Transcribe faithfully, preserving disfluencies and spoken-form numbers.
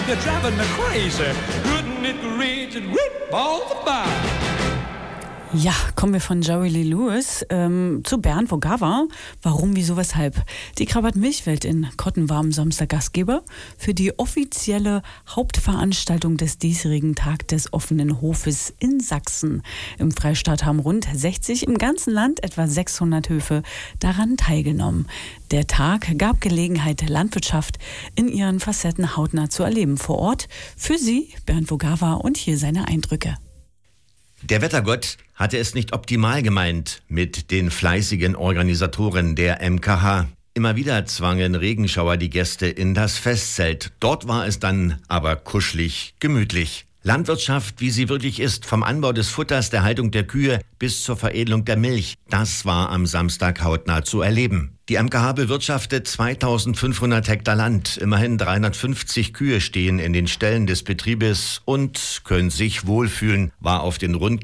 You're driving me crazy. Couldn't it reach and rip all the bar? Ja, kommen wir von Jerry Lee Lewis ähm, zu Bernd Vogava. Warum, wieso, weshalb? Die Krabat-Milchwelt in Kottenwarm Samstag Gastgeber für die offizielle Hauptveranstaltung des diesjährigen Tag des offenen Hofes in Sachsen. Im Freistaat haben rund sechzig, im ganzen Land etwa sechshundert Höfe daran teilgenommen. Der Tag gab Gelegenheit, Landwirtschaft in ihren Facetten hautnah zu erleben. Vor Ort für Sie, Bernd Vogava, und hier seine Eindrücke. Der Wettergott hatte es nicht optimal gemeint mit den fleißigen Organisatoren der M K H. Immer wieder zwangen Regenschauer die Gäste in das Festzelt. Dort war es dann aber kuschelig, gemütlich. Landwirtschaft, wie sie wirklich ist, vom Anbau des Futters, der Haltung der Kühe bis zur Veredelung der Milch, das war am Samstag hautnah zu erleben. Die M K H bewirtschaftet zweitausendfünfhundert Hektar Land. Immerhin dreihundertfünfzig Kühe stehen in den Ställen des Betriebes und können sich wohlfühlen, war auf den rund